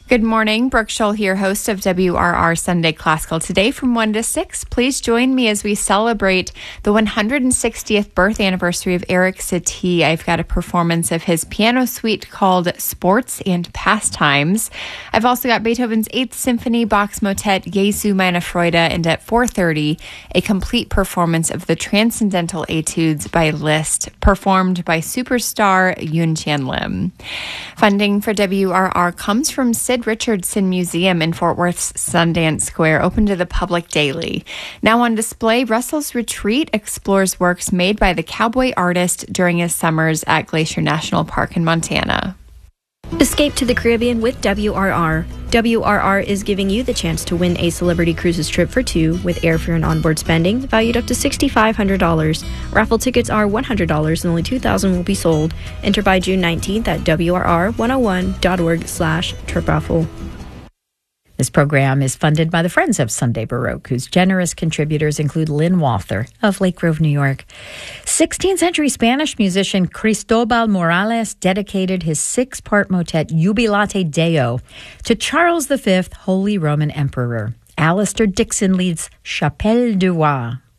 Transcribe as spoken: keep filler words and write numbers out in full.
Good morning. Brooke Scholl here, host of W R R Sunday Classical. Today from one to six, please join me as we celebrate the one hundred sixtieth birth anniversary of Eric Satie. I've got a performance of his piano suite called Sports and Pastimes. I've also got Beethoven's eighth Symphony, Bach's motet Jesu meine Freude, and at four thirty, a complete performance of the Transcendental Etudes by Liszt, performed by superstar Yoon Chan Lim. Funding for W R R comes from Sid Richardson Museum in Fort Worth's Sundance Square, open to the public daily. Now on display, Russell's Retreat explores works made by the cowboy artist during his summers at Glacier National Park in Montana. Escape to the Caribbean with W R R. W R R is giving you the chance to win a Celebrity Cruises trip for two with airfare and onboard spending valued up to six thousand five hundred dollars. Raffle tickets are one hundred dollars and only two thousand will be sold. Enter by June nineteenth at W R R one oh one dot org slash trip raffle. This program is funded by the Friends of Sunday Baroque, whose generous contributors include Lynn Walther of Lake Grove, New York. sixteenth century Spanish musician Cristobal Morales dedicated his six-part motet Jubilate Deo to Charles the Fifth, Holy Roman Emperor. Alistair Dixon leads Chapelle du Roi.